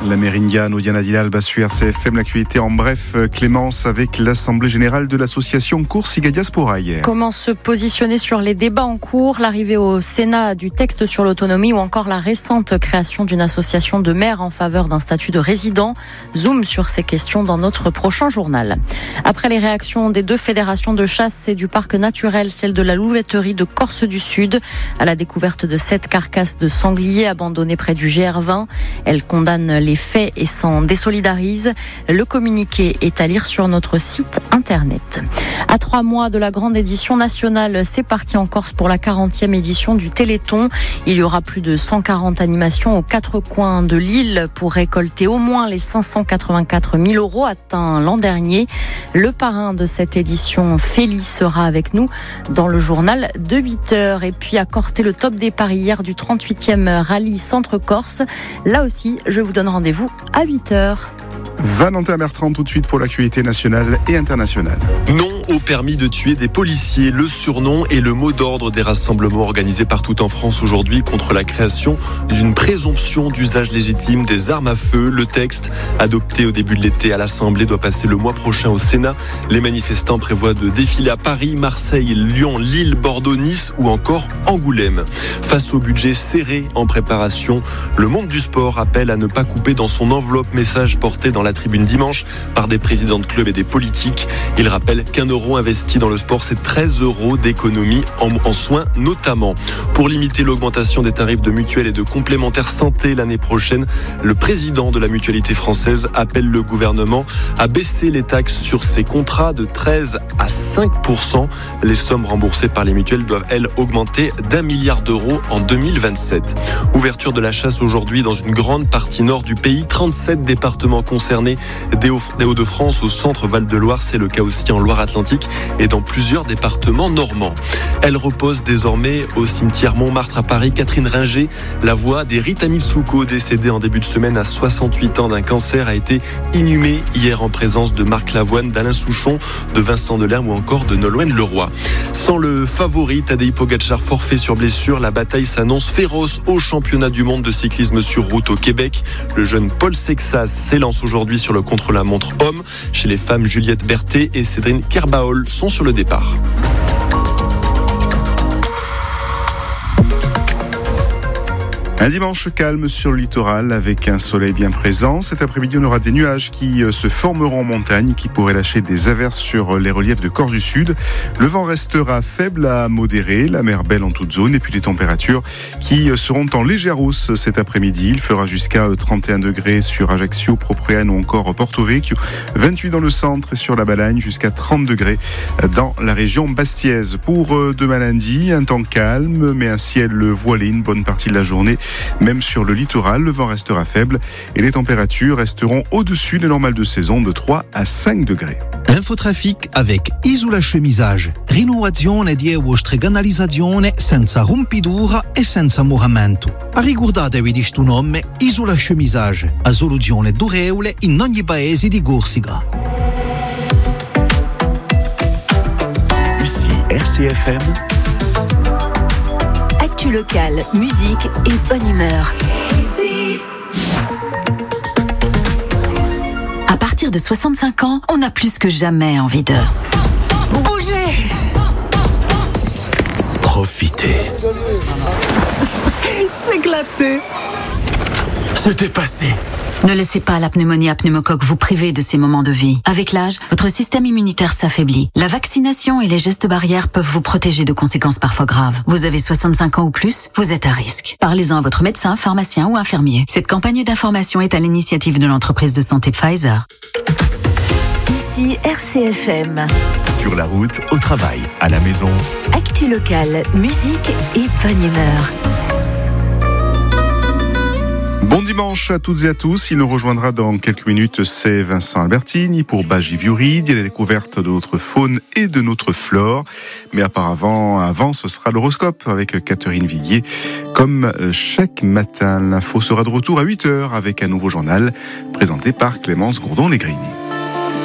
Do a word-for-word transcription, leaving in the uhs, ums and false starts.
La Méridiane, Diana Dilal, Bassu R C F M, l'actualité en bref, Clémence, avec l'Assemblée Générale de l'Association Course Igadia Spora hier. Comment se positionner sur les débats en cours, l'arrivée au Sénat du texte sur l'autonomie ou encore la récente création d'une association de maires en faveur d'un statut de résident. Zoom sur ces questions dans notre prochain journal. Après les réactions des deux fédérations de chasse et du parc naturel, celle de la Louveterie de Corse du Sud, à la découverte de sept carcasses de sangliers abandonnées près du G R vingt. Elle condamne les faits et s'en désolidarise. Le communiqué est à lire sur notre site internet. À trois mois de la grande édition nationale, c'est parti en Corse pour la quarantième édition du Téléthon. Il y aura plus de cent quarante animations aux quatre coins de l'île pour récolter au moins les cinq cent quatre-vingt-quatre mille euros atteints l'an dernier. Le parrain de cette édition, Féli, sera avec nous dans le journal de huit heures. Et puis à Corté, le top départ hier du trente-huitième rallye Centre-Corse. Là aussi, je vous donne rendez-vous à huit heures. Valentin Bertrand tout de suite pour l'actualité nationale et internationale. Non au permis de tuer des policiers, le surnom et le mot d'ordre des rassemblements organisés partout en France aujourd'hui contre la création d'une présomption d'usage légitime des armes à feu. Le texte, adopté au début de l'été à l'Assemblée, doit passer le mois prochain au Sénat. Les manifestants prévoient de défiler à Paris, Marseille, Lyon, Lille, Bordeaux, Nice ou encore Angoulême. Face au budget serré en préparation, le monde du sport appelle à ne pas couper dans son enveloppe. Message porté dans la tribune dimanche par des présidents de clubs et des politiques. Il rappelle qu'un euro investi dans le sport, c'est treize euros d'économie en, en soins notamment. Pour limiter l'augmentation des tarifs de mutuelles et de complémentaires santé l'année prochaine, le président de la mutualité française appelle le gouvernement à baisser les taxes sur ses contrats de treize à cinq pour cent. Les sommes remboursées par les mutuelles doivent, elles, augmenter d'un milliard d'euros en deux mille vingt-sept. Ouverture de la chasse aujourd'hui dans une grande partie nord du pays. trente-sept départements concernés des Hauts-de-France au centre Val-de-Loire. C'est le cas aussi en Loire-Atlantique et dans plusieurs départements normands. Elle repose désormais au cimetière Montmartre à Paris. Catherine Ringer, la voix d'Erit Amisouko, décédée en début de semaine à soixante-huit ans d'un cancer, a été inhumée hier en présence de Marc Lavoine, d'Alain Souchon, de Vincent Delerme ou encore de Nolwenn Leroy. Sans le favori, Tadej Pogačar forfait sur blessure. La bataille s'annonce féroce au championnat du monde de cyclisme sur route au Québec. Le jeune Paul Sexas s'élance aujourd'hui sur le contre-la-montre homme. Chez les femmes, Juliette Berthet et Cédrine Kerbaol sont sur le départ. Un dimanche calme sur le littoral avec un soleil bien présent. Cet après-midi, on aura des nuages qui se formeront en montagne, qui pourraient lâcher des averses sur les reliefs de Corse du Sud. Le vent restera faible à modéré, la mer belle en toute zone, et puis les températures qui seront en légère hausse cet après-midi. Il fera jusqu'à trente et un degrés sur Ajaccio, Propriano ou encore Porto Vecchio, vingt-huit dans le centre et sur la Balagne, jusqu'à trente degrés dans la région bastiaise. Pour demain lundi, un temps calme, mais un ciel voilé une bonne partie de la journée. Même sur le littoral, le vent restera faible et les températures resteront au-dessus des normales de saison de trois à cinq degrés. L'infotrafic avec Isola Chemisage. Rinnovazione di e vostre canalizzazione senza rompidura e senza muramento. Ricordatevi di sto nome Isola Chemisage, a soluzione durevole in ogni paese di Corsica. Ici R C F M. Actu locale, musique et bonne humeur. À partir de soixante-cinq ans, on a plus que jamais envie de bouger. Profitez. S'éclater. Se dépasser. Ne laissez pas la pneumonie à pneumocoque vous priver de ces moments de vie. Avec l'âge, votre système immunitaire s'affaiblit. La vaccination et les gestes barrières peuvent vous protéger de conséquences parfois graves. Vous avez soixante-cinq ans ou plus, vous êtes à risque. Parlez-en à votre médecin, pharmacien ou infirmier. Cette campagne d'information est à l'initiative de l'entreprise de santé Pfizer. Ici R C F M. Sur la route, au travail, à la maison. Actu locale, musique et bonne humeur. Bon dimanche à toutes et à tous. Il nous rejoindra dans quelques minutes, c'est Vincent Albertini pour Bagiviuride, la découverte de notre faune et de notre flore. Mais auparavant, avant, ce sera l'horoscope avec Catherine Viguier. Comme chaque matin, l'info sera de retour à huit heures avec un nouveau journal présenté par Clémence Gourdon-Legrini.